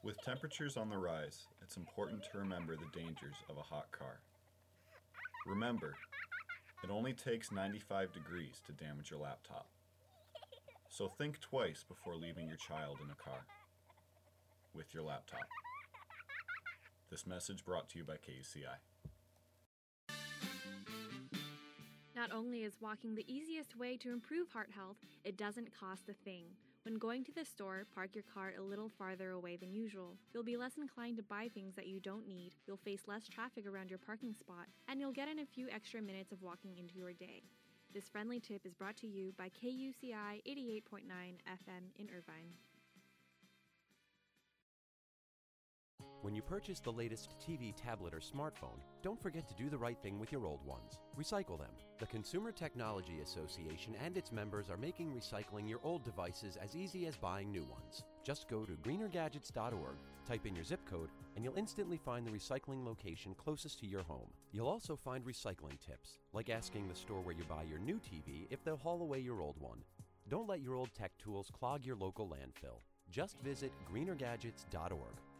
With temperatures on the rise, it's important to remember the dangers of a hot car. Remember, it only takes 95 degrees to damage your laptop. So think twice before leaving your child in a car with your laptop. This message brought to you by KUCI. Not only is walking the easiest way to improve heart health, it doesn't cost a thing. When going to the store, park your car a little farther away than usual. You'll be less inclined to buy things that you don't need, you'll face less traffic around your parking spot, and you'll get in a few extra minutes of walking into your day. This friendly tip is brought to you by KUCI 88.9 FM in Irvine. When you purchase the latest TV, tablet, or smartphone, don't forget to do the right thing with your old ones. Recycle them. The Consumer Technology Association and its members are making recycling your old devices as easy as buying new ones. Just go to greenergadgets.org, type in your zip code, and you'll instantly find the recycling location closest to your home. You'll also find recycling tips, like asking the store where you buy your new TV if they'll haul away your old one. Don't let your old tech tools clog your local landfill. Just visit greenergadgets.org.